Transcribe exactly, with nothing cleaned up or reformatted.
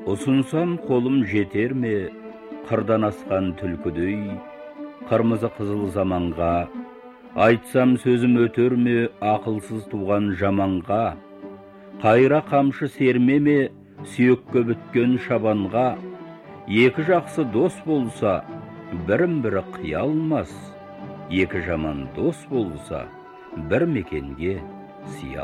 Ұсынсам қолым жетер ме, қырдан асқан түлкідей, қырмызы қызыл заманға, айтсам сөзім өтер ме, ақылсыз туған жаманға, қайра қамшы серме ме, сүйекке біткен шабанға, екі жақсы дос болса, бірін-бірі қия алмас, екі жаман дос болса, бір мекенге сия